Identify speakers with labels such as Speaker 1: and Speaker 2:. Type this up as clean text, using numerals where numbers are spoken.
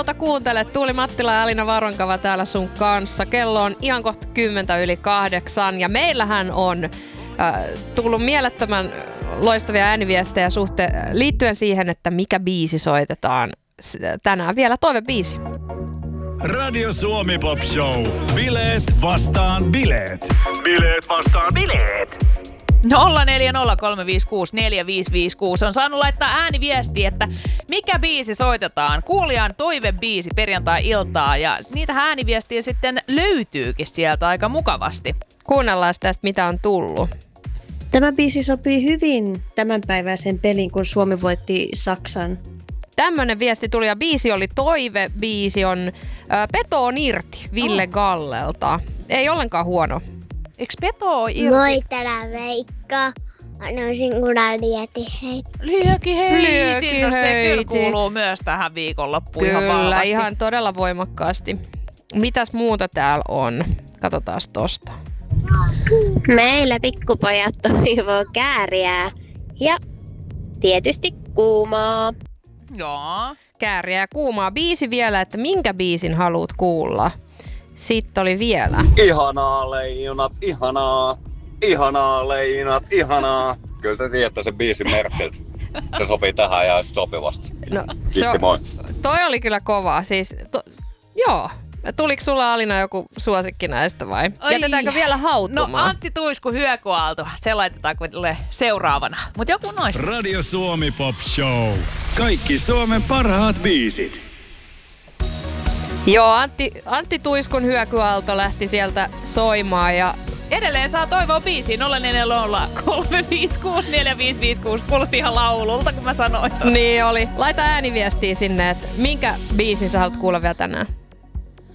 Speaker 1: Kuuntelet Tuuli Mattila ja Alina Varonkava täällä sun kanssa. Kello on ihan kohta 7:10 ja meillähän on tullut mielettömän loistavia ääniviestejä liittyen siihen, että mikä biisi soitetaan tänään vielä. Toivebiisi.
Speaker 2: Radio Suomi Pop Show. Bileet vastaan bileet. Bileet vastaan bileet.
Speaker 3: 0403564556 on saanut laittaa ääniviestiä, että mikä biisi soitetaan. Kuulijan toivebiisi perjantai-iltaa ja niitä ääniviestiä sitten löytyykin sieltä aika mukavasti.
Speaker 1: Kuunnellaan tästä, mitä on tullut.
Speaker 4: Tämä biisi sopii hyvin tämänpäiväisen pelin, kun Suomi voitti Saksan.
Speaker 1: Tämmönen viesti tuli ja biisi oli toivebiisi, on Peto on irti Ville Gallelta. Ei ollenkaan huono.
Speaker 3: Eikö Peto ole irti?
Speaker 5: Moi, täällä Veikka. Anoisin kuulla lietiheit.
Speaker 3: Liekiheiti. No se kyllä kuuluu myös tähän viikonloppuun ihan
Speaker 1: Kyllä,
Speaker 3: vahvasti.
Speaker 1: ihan todella voimakkaasti. Mitäs muuta täällä on? Katsotaan tosta.
Speaker 5: Meillä pikkupojat toivoo kääriää ja tietysti kuumaa.
Speaker 3: Joo.
Speaker 1: Kääriä ja kuumaa. Biisi vielä, että minkä biisin haluat kuulla? Sitten oli vielä.
Speaker 6: Ihanaa leijonat, ihanaa. Ihanaa leijonat, ihanaa. Kyllä te tiedätte sen biisin Merkel. Se sopii tähän ja sopivasti.
Speaker 1: No,
Speaker 6: Kiitti, moi.
Speaker 1: Toi oli kyllä kova. Siis, joo. Tuliko sulla Alina joku suosikki näistä vai? Jätetäänkö vielä hautumaan?
Speaker 3: No Antti Tuisku Hyökyaalto. Se laitetaan kuitenkin seuraavana. Mut joku noista.
Speaker 2: Radio Suomi Pop Show. Kaikki Suomen parhaat biisit.
Speaker 1: Joo, Antti Tuiskun Hyökyaalto lähti sieltä soimaan ja
Speaker 3: Edelleen saa toivoa biisiin 0403564556. Kuulosti ihan laululta, kun mä sanoin.
Speaker 1: niin oli. Laita ääniviestiä sinne, että minkä biisin sä haluat kuulla vielä tänään.